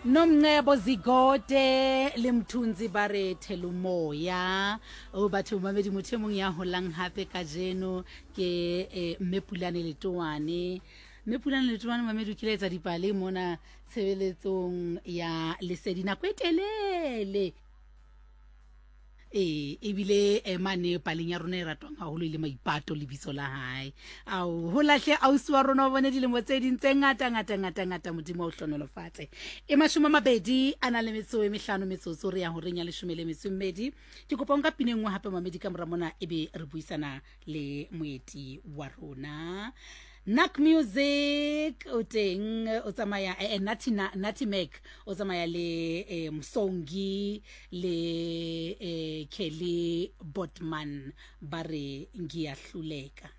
Nomncebo Zigode le Mthunzi ba re thelumoya o batho mamedi motho e mong ya holang hape ka jeno ke mme Pulane Letowane. Mme Pulane Letowane mamedi o kile etsa dipale mona tshebeletsong ya Lesedi nako e telele. Ebile mane paleng ya rona e ratwang haholo ile Maipato lebitso la hae au ho lahle ausi wa rona o bone dilemo tse ding tse ngata modimo o hlonolofatse e 20 ana le metso e 5 metsotso re ya ho renya 12 ke kopa nka pinengwe hape mamedi ka mora mona ebe re buisana le moeti wa rona. Nak Music o teng o tsamaya Nati Mac o tsamaya le Msongi le Kelly Botman ba re ngiyahluleka.